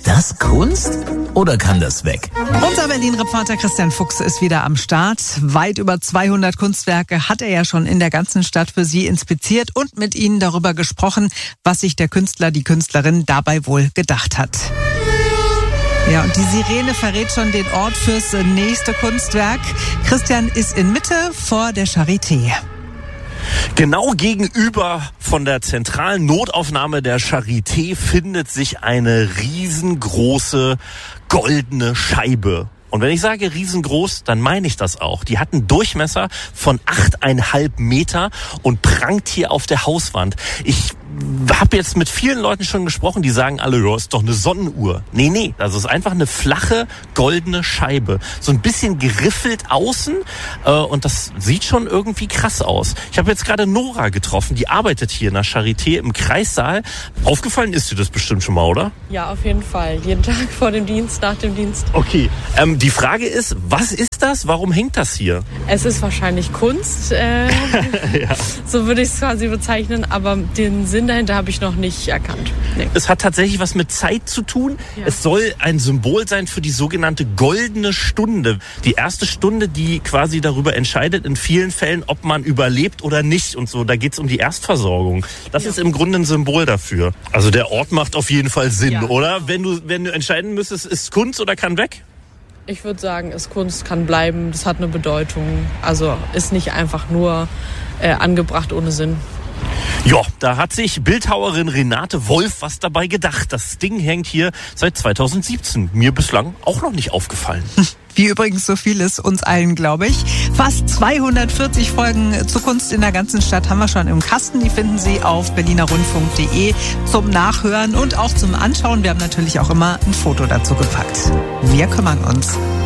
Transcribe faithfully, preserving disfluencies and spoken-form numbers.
das Kunst oder kann das weg? Unser Berlin-Reporter Christian Fuchs ist wieder am Start. Weit über zweihundert Kunstwerke hat er ja schon in der ganzen Stadt für Sie inspiziert und mit Ihnen darüber gesprochen, was sich der Künstler, die Künstlerin dabei wohl gedacht hat. Ja, und die Sirene verrät schon den Ort fürs nächste Kunstwerk. Christian ist in Mitte vor der Charité. Genau gegenüber von der zentralen Notaufnahme der Charité findet sich eine riesengroße goldene Scheibe. Und wenn ich sage riesengroß, dann meine ich das auch. Die hat einen Durchmesser von achteinhalb Meter und prangt hier auf der Hauswand. Ich habe jetzt mit vielen Leuten schon gesprochen, die sagen alle, ja, ist doch eine Sonnenuhr. Nee, nee, das ist einfach eine flache, goldene Scheibe. So ein bisschen geriffelt außen äh, und das sieht schon irgendwie krass aus. Ich habe jetzt gerade Nora getroffen, die arbeitet hier in der Charité im Kreissaal. Aufgefallen ist dir das bestimmt schon mal, oder? Ja, auf jeden Fall. Jeden Tag vor dem Dienst, nach dem Dienst. Okay, ähm, die Frage ist, was ist das? Warum hängt das hier? Es ist wahrscheinlich Kunst, äh, ja. So würde ich es quasi bezeichnen, aber den Sinn dahinter habe ich noch nicht erkannt. Nee. Es hat tatsächlich was mit Zeit zu tun. Ja. Es soll ein Symbol sein für die sogenannte goldene Stunde. Die erste Stunde, die quasi darüber entscheidet, in vielen Fällen, ob man überlebt oder nicht und so. Da geht es um die Erstversorgung. Das ja. ist im Grunde ein Symbol dafür. Also der Ort macht auf jeden Fall Sinn, ja. oder? Wenn du, wenn du entscheiden müsstest, ist Kunst oder kann weg? Ich würde sagen, ist Kunst, kann bleiben. Das hat eine Bedeutung. Also ist nicht einfach nur äh, angebracht ohne Sinn. Ja, da hat sich Bildhauerin Renate Wolf was dabei gedacht. Das Ding hängt hier seit zweitausendsiebzehn. Mir bislang auch noch nicht aufgefallen. Wie übrigens so vieles uns allen, glaube ich. Fast zweihundertvierzig Folgen zu Kunst in der ganzen Stadt haben wir schon im Kasten. Die finden Sie auf berlinerrundfunk punkt de zum Nachhören und auch zum Anschauen. Wir haben natürlich auch immer ein Foto dazu gepackt. Wir kümmern uns.